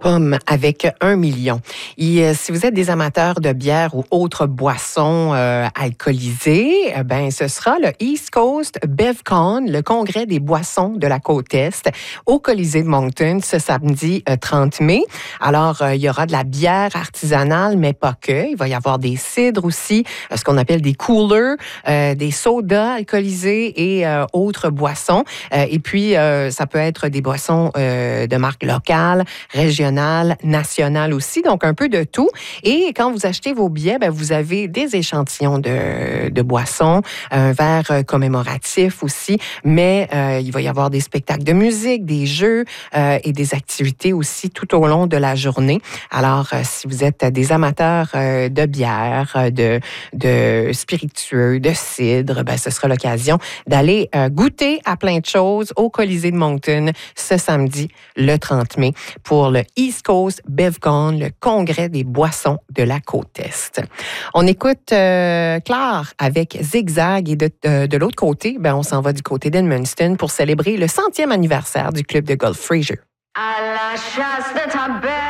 Pomme avec 1 million. Et si vous êtes des amateurs de bière ou autres boissons alcoolisées, ce sera le East Coast BevCon, le congrès des boissons de la côte Est, au Colisée de Moncton ce samedi 30 mai. Alors, il y aura de la bière artisanale, mais pas que. Il va y avoir des cidres aussi, ce qu'on appelle des coolers, des sodas alcoolisés et autres boissons. Et puis, ça peut être des boissons de marque locale, régionale, nationale aussi, donc un peu de tout. Et quand vous achetez vos billets, vous avez des échantillons de boissons, un verre commémoratif aussi, mais il va y avoir des spectacles de musique, des jeux et des activités aussi tout au long de la journée. Alors, si vous êtes des amateurs de bière, de spiritueux, de cidre, ce sera l'occasion d'aller goûter à plein de choses au Colisée de Moncton ce samedi, le 30 mai, pour le East Coast BevCon, le congrès des boissons de la côte Est. On écoute Claire avec Zigzag et de l'autre côté, on s'en va du côté d'Edmundston pour célébrer le 100e anniversaire du club de golf Fraser. À la chasse de ta belle